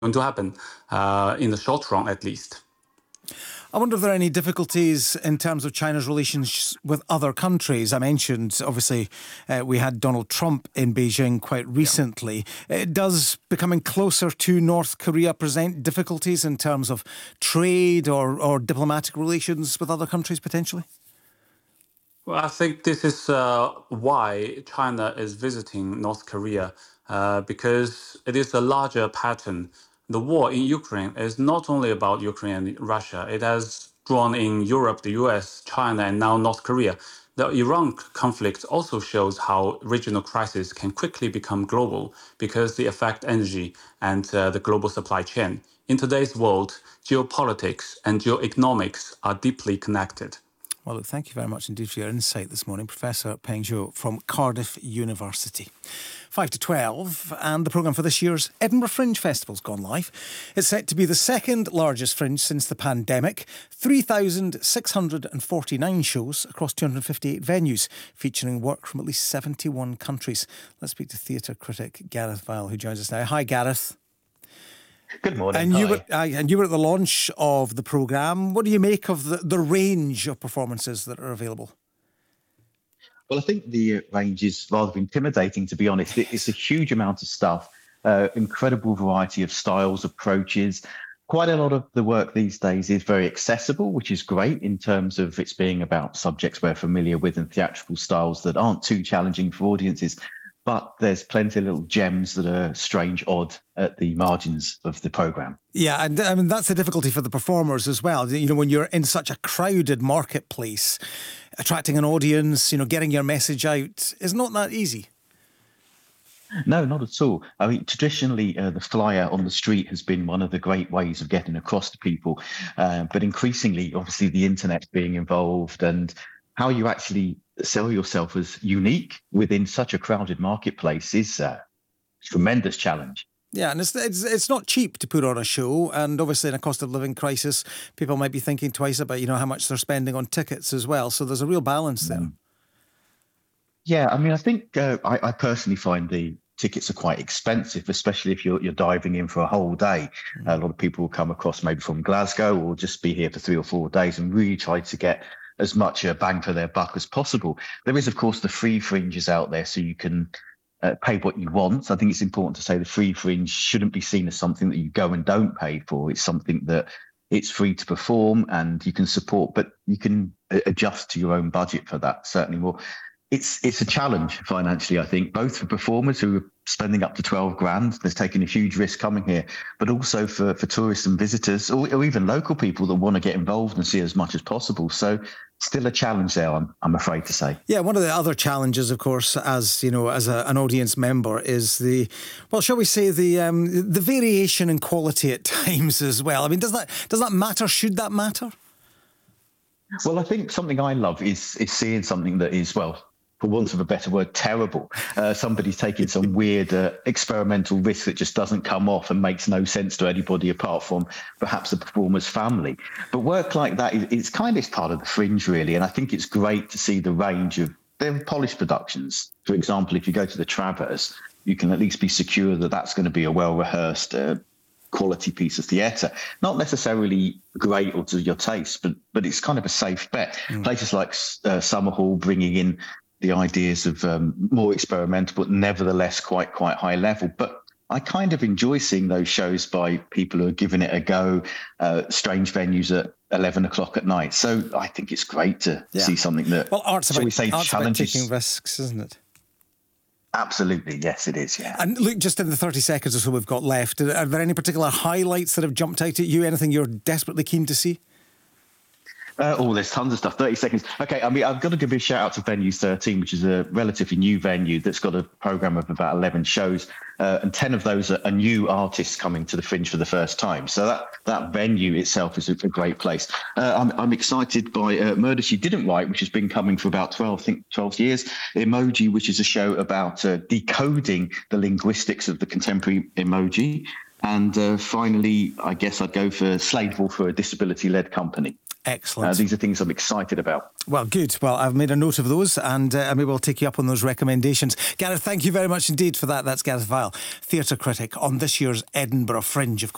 to happen in the short run, at least. I wonder if there are any difficulties in terms of China's relations with other countries. I mentioned, obviously, we had Donald Trump in Beijing quite recently. Does becoming closer to North Korea present difficulties in terms of trade or diplomatic relations with other countries potentially? Well, I think this is why China is visiting North Korea, because it is a larger pattern. The war in Ukraine is not only about Ukraine and Russia. It has drawn in Europe, the US, China, and now North Korea. The Iran conflict also shows how regional crises can quickly become global because they affect energy and the global supply chain. In today's world, geopolitics and geoeconomics are deeply connected. Well, look, thank you very much indeed for your insight this morning, Professor Peng Zhou from Cardiff University. 5 to 12, and the programme for this year's Edinburgh Fringe Festival's gone live. It's set to be the second largest Fringe since the pandemic. 3,649 shows across 258 venues, featuring work from at least 71 countries. Let's speak to theatre critic Gareth Vile, who joins us now. Hi, Gareth. Good morning. And you were at the launch of the programme. What do you make of the range of performances that are available? Well, I think the range is rather intimidating, to be honest. It's a huge amount of stuff, incredible variety of styles, approaches. Quite a lot of the work these days is very accessible, which is great in terms of it's being about subjects we're familiar with and theatrical styles that aren't too challenging for audiences. But there's plenty of little gems that are strange, odd at the margins of the programme. Yeah, and I mean, that's the difficulty for the performers as well. You know, when you're in such a crowded marketplace, attracting an audience, getting your message out is not that easy. No, not at all. I mean, traditionally, the flyer on the street has been one of the great ways of getting across to people. But increasingly, obviously, the internet's being involved, and how you actually sell yourself as unique within such a crowded marketplace is a tremendous challenge. Yeah, and it's not cheap to put on a show, and obviously in a cost of living crisis, people might be thinking twice about how much they're spending on tickets as well. So there's a real balance there. Yeah, I mean, I think I personally find the tickets are quite expensive, especially if you're diving in for a whole day. A lot of people will come across maybe from Glasgow or just be here for 3 or 4 days and really try to get as much bang for their buck as possible. There is, of course, the free fringes out there, so you can pay what you want. I think it's important to say the free fringe shouldn't be seen as something that you go and don't pay for. It's something that it's free to perform and you can support, but you can adjust to your own budget for that, certainly more. It's a challenge financially, I think, both for performers who are spending up to 12 grand. There's taking a huge risk coming here, but also for tourists and visitors or even local people that want to get involved and see as much as possible. So still a challenge there, I'm afraid to say. Yeah, one of the other challenges, of course, as an audience member is the variation in quality at times as well. I mean, does that matter? Should that matter? Well, I think something I love is seeing something that is, well, for want of a better word, terrible. Somebody's taking some weird experimental risk that just doesn't come off and makes no sense to anybody apart from perhaps the performer's family. But work like that is kind of part of the fringe, really. And I think it's great to see the range of their polished productions. For example, if you go to the Travers, you can at least be secure that that's going to be a well-rehearsed quality piece of theatre. Not necessarily great or to your taste, but it's kind of a safe bet. Places like Summerhall bringing in the ideas of more experimental, but nevertheless quite high level. But I kind of enjoy seeing those shows by people who are giving it a go, strange venues at 11 o'clock at night. So I think it's great to see something that, art's about challenges. Taking risks, isn't it? Absolutely, yes, it is, yeah. And look, just in the 30 seconds or so we've got left, are there any particular highlights that have jumped out at you? Anything you're desperately keen to see? There's tons of stuff. 30 seconds. Okay, I mean, I've got to give a shout out to Venue 13, which is a relatively new venue that's got a programme of about 11 shows, and 10 of those are new artists coming to the Fringe for the first time. So that venue itself is a great place. I'm excited by Murder She Didn't Write, which has been coming for about 12 years. Emoji, which is a show about decoding the linguistics of the contemporary emoji. And finally, I guess I'd go for Sladeville for a disability-led company. Excellent. These are things I'm excited about. Well, good. Well, I've made a note of those and maybe we'll take you up on those recommendations. Gareth, thank you very much indeed for that. That's Gareth Vile, theatre critic on this year's Edinburgh Fringe, of course.